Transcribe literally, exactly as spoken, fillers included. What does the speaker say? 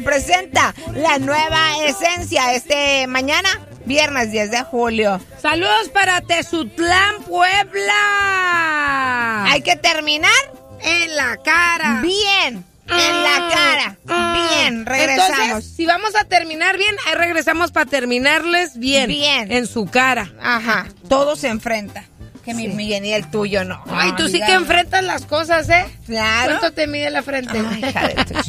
presenta la nueva esencia este mañana, viernes diez de julio. Saludos para Tezutlán, Puebla. Hay que terminar en la cara. Bien, en la cara. Bien, regresamos. Entonces, si vamos a terminar bien, ahí regresamos para terminarles bien. Bien. En su cara. Ajá, todo se enfrenta. Que mi, Sí. mi bien y el tuyo no. Ay, tú sí diga. que enfrentas las cosas, ¿eh? Claro. ¿Cuánto te mide la frente? Ay, hija de tu ch-